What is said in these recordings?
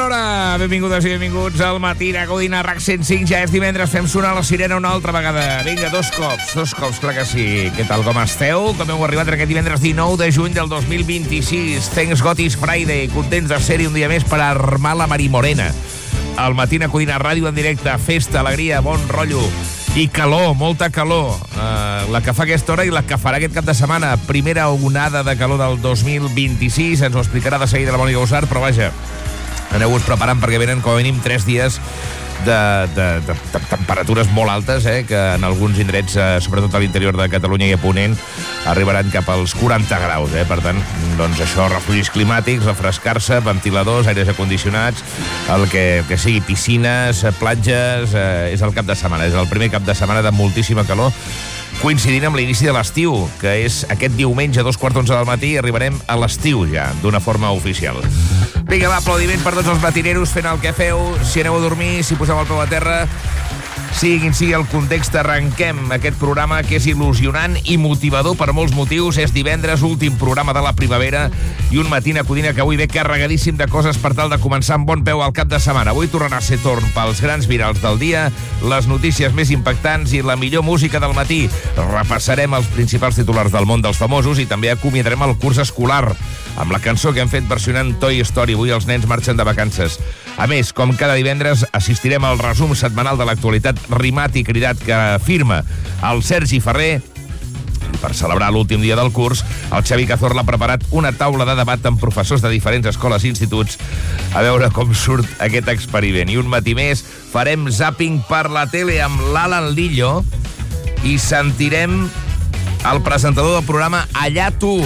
hora. Benvingudes i benvinguts al matí a Codina RAC 105. Ja és divendres, fem sonar la sirena una altra vegada. Vinga, dos cops, clar que sí. Què tal, com esteu? Com heu arribat aquest divendres 19 de juny del 2026? Thanks God is Friday. Contents de ser-hi un dia més per armar la Marimorena. Al matí a Codina Ràdio en directe. Festa, alegria, bon rotllo. I calor, molta calor. La que fa aquesta hora i la que farà aquest cap de setmana. Primera onada de calor del 2026. Ens ho explicarà de seguida la Mònica Usart, però vaja, aneu-vos preparant perquè venen com a mínim 3 dies de temperatures molt altes, que en alguns indrets, sobretot a l'interior de Catalunya i a Ponent, arribaran cap als 40 graus. Per tant, doncs això, refugis climàtics, refrescar-se, ventiladors, aires acondicionats, el que sigui, piscines, platges, és el cap de setmana. És el primer cap de setmana de moltíssima calor, coincidint amb l'inici de l'estiu, que és aquest diumenge a 2:45 del matí, i arribarem a l'estiu ja, d'una forma oficial. Vinga, va, aplaudiment per tots els matineros fent el que feu, si aneu a dormir, si poseu el peu a terra, sigui quin sigui el context, arrenquem aquest programa que és il·lusionant i motivador per molts motius. És divendres, últim programa de la primavera, i un matí a Codina que avui ve carregadíssim de coses per tal de començar amb bon peu al cap de setmana. Avui tornarà a ser torn pels grans virals del dia, les notícies més impactants i la millor música del matí. Repassarem els principals titulars del món dels famosos i també acomiadarem el curs escolar amb la cançó que hem fet versionant Toy Story. Avui els nens marxen de vacances. A més, com cada divendres, assistirem al resum setmanal de l'actualitat rimat i cridat que firma el Sergi Ferrer. I per celebrar l'últim dia del curs, el Xavi Cazorla ha preparat una taula de debat amb professors de diferents escoles i instituts a veure com surt aquest experiment. I un matí més farem zàping per la tele amb l'Alan Lillo i sentirem el presentador del programa Allà tu,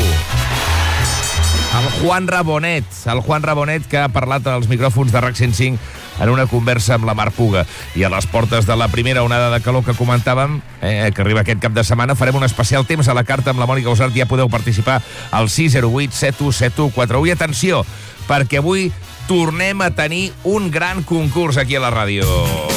el Juan Rabonet, que ha parlat als micròfons de RAC 105 en una conversa amb la Mar Puga. I a les portes de la primera onada de calor que comentàvem, que arriba aquest cap de setmana, farem un especial temps a la carta amb la Mònica Usart. Ja podeu participar al 608 71 71 41. I atenció, perquè avui tornem a tenir un gran concurs aquí a la ràdio.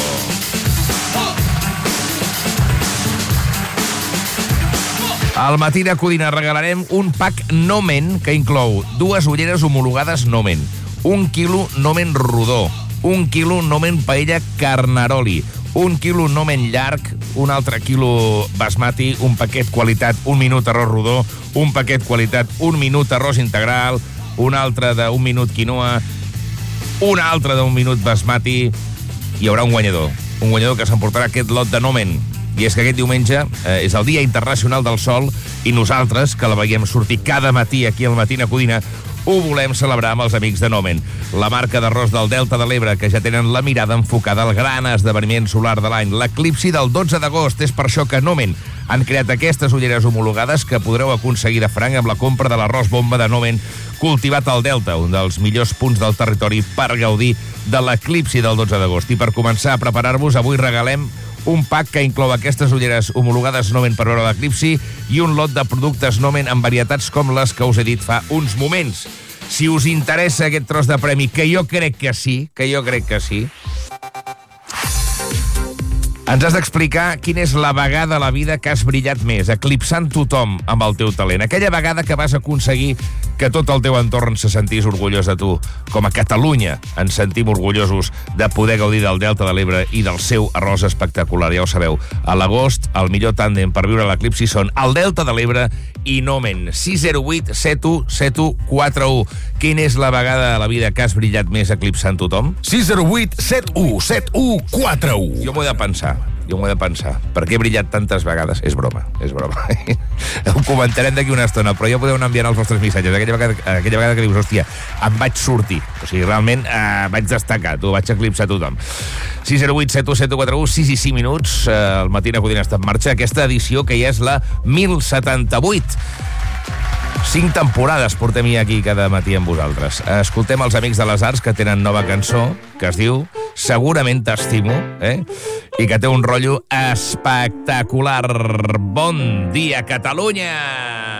Al matí de Codina regalarem un pack Nomen que inclou 2 ulleres homologades Nomen, 1 quilo Nomen rodó, 1 quilo Nomen paella Carnaroli, 1 quilo Nomen llarg, un altre quilo basmati, un paquet qualitat 1 minut arròs rodó, un paquet qualitat 1 minut arròs integral, un altre de 1 minut quinoa, un altre de 1 minut basmati. Hi haurà un guanyador que s'emportarà aquest lot de Nomen. I és que aquest diumenge és el Dia Internacional del Sol i nosaltres, que la veiem sortir cada matí aquí al matí a Codina, ho volem celebrar amb els amics de Nomen, la marca d'arròs del Delta de l'Ebre, que ja tenen la mirada enfocada al gran esdeveniment solar de l'any, l'eclipsi del 12 d'agost. És per això que Nomen han creat aquestes ulleres homologades que podreu aconseguir de franc amb la compra de l'arròs bomba de Nomen, cultivat al Delta, un dels millors punts del territori per gaudir de l'eclipsi del 12 d'agost. I per començar a preparar-vos, avui regalem un pack que inclou aquestes ulleres homologades Nomen per veure l'eclipsi i un lot de productes Nomen amb varietats com les que us he dit fa uns moments. Si us interessa aquest tros de premi, que jo crec que sí, ens has d'explicar quina és la vegada a la vida que has brillat més, eclipsant tothom amb el teu talent. Aquella vegada que vas aconseguir que tot el teu entorn se sentís orgullós de tu. Com a Catalunya ens sentim orgullosos de poder gaudir del Delta de l'Ebre i del seu arròs espectacular. Ja ho sabeu, a l'agost el millor tàndem per viure l'eclipsi són el Delta de l'Ebre i Nomen. 608 71 71 41. Quina és la vegada a la vida que has brillat més eclipsant tothom? 608 71 71 41. Jo m'ho he de pensar. Per què he brillat tantes vegades? És broma. Ho comentarem d'aquí una estona, però ja podeu anar enviant els vostres missatges. Aquella vegada que dius, hòstia, em vaig sortir. O sigui, realment vaig destacar, vaig eclipsar tothom. 608 71 71 41, 6 i 5 minuts. El matí a Codina està en marxa. Aquesta edició que ja és la 1078. 5 temporades portem aquí cada matí amb vosaltres. Escoltem els Amics de les Arts, que tenen nova cançó, que es diu Segurament t'estimo, i que té un rotllo espectacular. Bon dia, Catalunya!